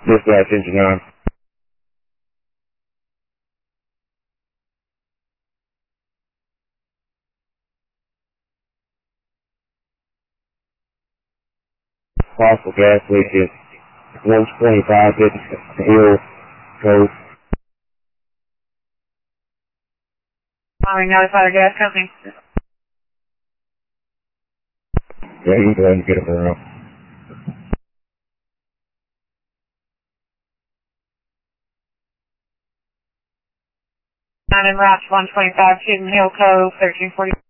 Dispatch engine on. Possible gas leak is 125 Hill Cove. Calling notified gas company. Yeah, you can go ahead and get it around. I'm in route 125 Hidden Hill Cove, 1340.